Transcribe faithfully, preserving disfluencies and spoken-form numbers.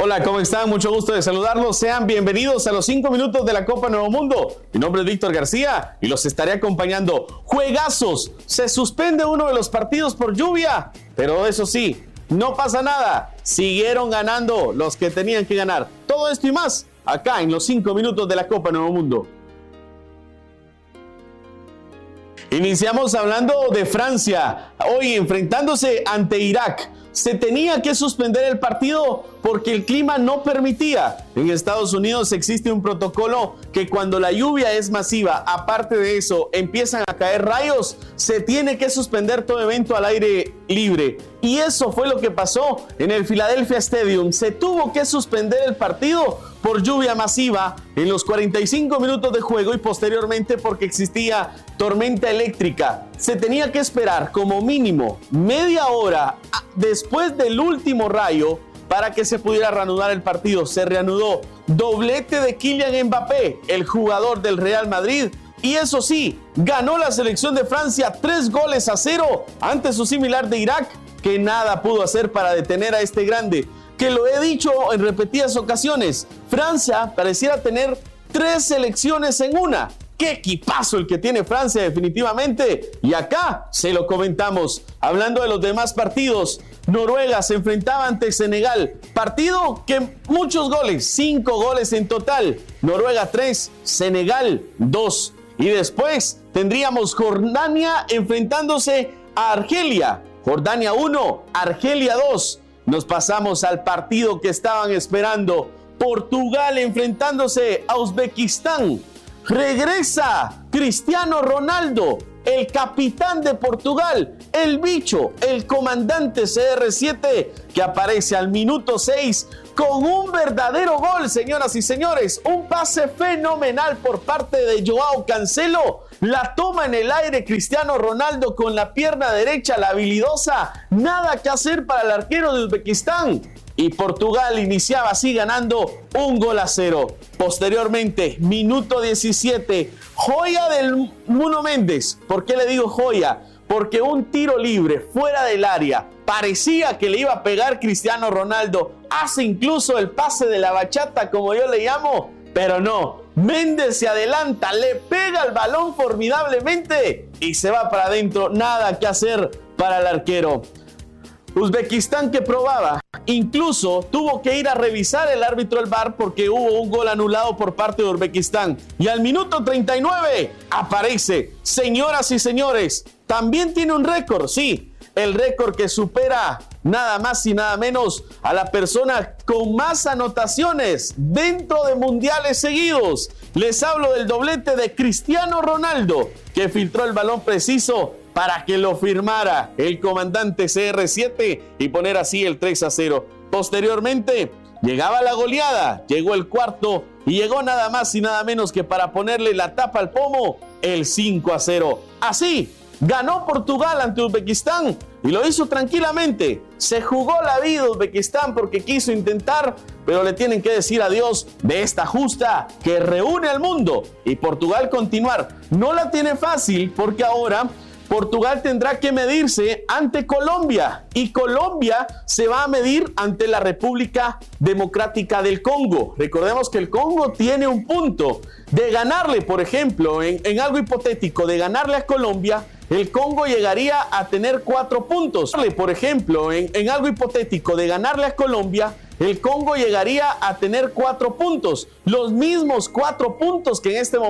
Hola, ¿cómo están? Mucho gusto de saludarlos. Sean bienvenidos a los cinco minutos de la Copa Nuevo Mundo. Mi nombre es Víctor García y los estaré acompañando. Juegazos. Se suspende uno de los partidos por lluvia, pero eso sí, no pasa nada. Siguieron ganando los que tenían que ganar. Todo esto y más acá en los cinco minutos de la Copa Nuevo Mundo. Iniciamos hablando de Francia, hoy enfrentándose ante Irak. Se tenía que suspender el partido porque el clima no permitía. En Estados Unidos existe un protocolo que cuando la lluvia es masiva, aparte de eso, empiezan a caer rayos, se tiene que suspender todo evento al aire libre. Y eso fue lo que pasó en el Philadelphia Stadium. Se tuvo que suspender el partido por lluvia masiva en los cuarenta y cinco minutos de juego y posteriormente porque existía tormenta eléctrica. Se tenía que esperar como mínimo media hora después del último rayo para que se pudiera reanudar el partido. Se reanudó. Doblete de Kylian Mbappé, el jugador del Real Madrid. Y eso sí, ganó la selección de Francia tres goles a cero ante su similar de Irak, que nada pudo hacer para detener a este grande. Que lo he dicho en repetidas ocasiones, Francia pareciera tener tres selecciones en una. ¡Qué equipazo el que tiene Francia definitivamente! Y acá se lo comentamos. Hablando de los demás partidos, Noruega se enfrentaba ante Senegal. Partido que muchos goles, cinco goles en total. Noruega tres, Senegal dos. Y después tendríamos Jordania enfrentándose a Argelia. Jordania uno, Argelia dos. Nos pasamos al partido que estaban esperando. Portugal enfrentándose a Uzbekistán. Regresa Cristiano Ronaldo, el capitán de Portugal, el bicho, el comandante C R siete, que aparece al minuto seis con un verdadero gol, señoras y señores. Un pase fenomenal por parte de Joao Cancelo. La toma en el aire Cristiano Ronaldo con la pierna derecha, la habilidosa. Nada que hacer para el arquero de Uzbekistán. Y Portugal iniciaba así ganando un gol a cero. Posteriormente, minuto diecisiete, joya del Nuno Méndez. ¿Por qué le digo joya? Porque un tiro libre fuera del área, parecía que le iba a pegar Cristiano Ronaldo. Hace incluso el pase de la bachata, como yo le llamo, pero no. Méndez se adelanta, le pega el balón formidablemente y se va para adentro. Nada que hacer para el arquero. Uzbekistán que probaba, incluso tuvo que ir a revisar el árbitro el V A R porque hubo un gol anulado por parte de Uzbekistán. Y al minuto treinta y nueve aparece, señoras y señores, también tiene un récord, sí, el récord que supera nada más y nada menos a la persona con más anotaciones dentro de mundiales seguidos. Les hablo del doblete de Cristiano Ronaldo, que filtró el balón preciso para que lo firmara el comandante C R siete y poner así el tres a cero. Posteriormente llegaba la goleada, llegó el cuarto y llegó nada más y nada menos que para ponerle la tapa al pomo, el cinco a cero. Así ganó Portugal ante Uzbekistán y lo hizo tranquilamente. Se jugó la vida Uzbekistán porque quiso intentar, pero le tienen que decir adiós de esta justa que reúne al mundo. Y Portugal continuar. No la tiene fácil porque ahora Portugal tendrá que medirse ante Colombia y Colombia se va a medir ante la República Democrática del Congo. Recordemos que el Congo tiene un punto. De ganarle, por ejemplo, en, en algo hipotético, de ganarle a Colombia, el Congo llegaría a tener cuatro puntos. Por ejemplo, en, en algo hipotético, de ganarle a Colombia, el Congo llegaría a tener cuatro puntos. Los mismos cuatro puntos que en este momento